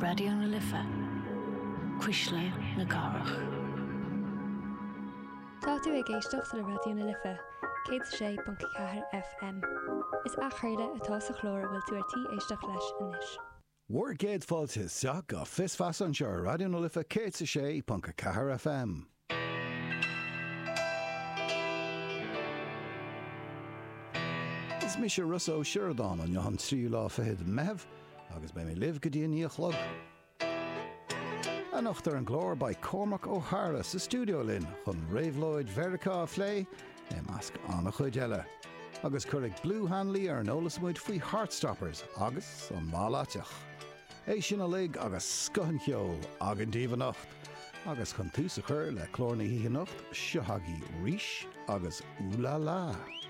Radio na Lifa. Quisle na Garach. Tá tú ag éisteach le Radio na Lifa, 106.4 FM. Is achreile atá sa chlór bhfuil tú artí éisteach leis inis. War géad fáilte seach go fis fas an seo Radio na Lifa 106.4 FM. Is mis sé Russo Sheridan an Johan trí lá fehid meh, agus bei mé liv go dtíon íochlog. An nachtar an glór by Cormac O'Hara sa studio linn chun Ravelóid Verica Flay measc anna chuid eile. Agus chuirigh Blue Hanley ar an ólasmuid faoi Heartstoppers agus an málateach. É sin a lig agus scohan cheol agan díomh nacht. Agus chun tús a chur le clór na hí nacht, seothagaí ríis agus úla lá.